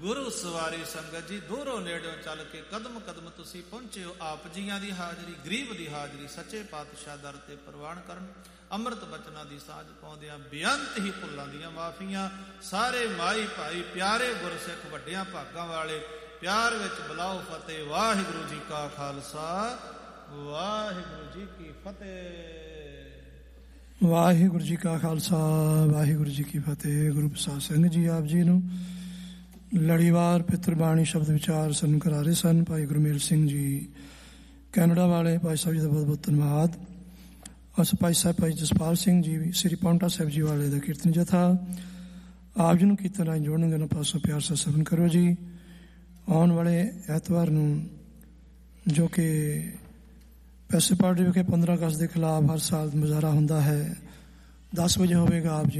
ਗੁਰੂ ਸਵਾਰੀ ਸੰਗਤ ਜੀ, ਦੂਰੋਂ ਨੇੜਿਓਂ ਚੱਲ ਕੇ ਕਦਮ ਕਦਮ ਤੁਸੀਂ ਪਹੁੰਚੇ ਹੋ। ਆਪ ਜੀਆਂ ਦੀ ਹਾਜ਼ਰੀ, ਗਰੀਬ ਦੀ ਹਾਜ਼ਰੀ ਸੱਚੇ ਪਾਤਸ਼ਾਹ ਦਰ ਤੇ ਪ੍ਰਵਾਨ ਕਰਨ। ਅੰਮ੍ਰਿਤ ਬਚਨਾਂ ਦੀ ਸਾਂਝ ਪਾਉਂਦਿਆਂ ਬੇਅੰਤ ਹੀ ਭੁੱਲਾਂ ਦੀਆਂ ਮਾਫੀਆਂ। ਸਾਰੇ ਮਾਈ ਭਾਈ ਪਿਆਰੇ ਗੁਰਸਿੱਖ ਵੱਡਿਆਂ ਭਾਗਾਂ ਵਾਲੇ ਪਿਆਰ ਵਿੱਚ ਬੁਲਾਓ ਫਤਿਹ। ਵਾਹਿਗੁਰੂ ਜੀ ਕਾ ਖਾਲਸਾ, ਵਾਹਿਗੁਰੂ ਜੀ ਕੀ ਫਤਿਹ। ਵਾਹਿਗੁਰੂ ਜੀ ਕਾ ਖਾਲਸਾ, ਵਾਹਿਗੁਰੂ ਜੀ ਕੀ ਫਤਿਹ। ਗੁਰੂ ਪ੍ਰਸਾਦ ਸਿੰਘ ਜੀ ਆਪ ਜੀ ਨੂੰ ਲੜੀਵਾਰ ਪਿੱਤਰ ਬਾਣੀ ਸ਼ਬਦ ਵਿਚਾਰ ਸਾਨੂੰ ਕਰਾ ਰਹੇ ਸਨ। ਭਾਈ ਗੁਰਮੇਲ ਸਿੰਘ ਜੀ ਕੈਨੇਡਾ ਵਾਲੇ, ਭਾਈ ਸਾਹਿਬ ਜੀ ਦਾ ਬਹੁਤ ਬਹੁਤ ਧੰਨਵਾਦ। ਉਸ ਭਾਈ ਸਾਹਿਬ ਭਾਈ ਜਸਪਾਲ ਸਿੰਘ ਜੀ ਸ੍ਰੀ ਪਾਉਂਟਾ ਸਾਹਿਬ ਜੀ ਵਾਲੇ ਦਾ ਕੀਰਤਨ ਜਥਾ ਆਪ ਜੀ ਨੂੰ ਕੀਰਤਨ ਰਾਹੀਂ ਜੋੜਨਗੇ। ਉਹਨਾਂ ਪਾਸੋਂ ਪਿਆਰ ਸਾ ਸੇਵਨ ਕਰੋ ਜੀ। ਆਉਣ ਵਾਲੇ ਐਤਵਾਰ ਨੂੰ ਜੋ ਕਿ ਪੈਸੇ ਪਾਰਟੀ ਵਿਖੇ 15 ਅਗਸਤ ਦੇ ਖਿਲਾਫ ਹਰ ਸਾਲ ਮੁਜ਼ਾਹਰਾ ਹੁੰਦਾ ਹੈ, 10 ਵਜੇ ਹੋਵੇਗਾ। ਆਪ ਜੀ